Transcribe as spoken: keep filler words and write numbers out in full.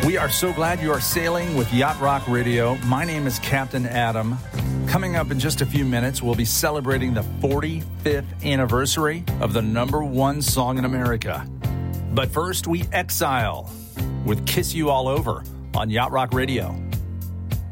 We are so glad you are sailing with Yacht Rock Radio. My name is Captain Adam. Coming up in just a few minutes, we'll be celebrating the forty-fifth anniversary of the number one song in America. But first, we exile with Kiss You All Over on Yacht Rock Radio.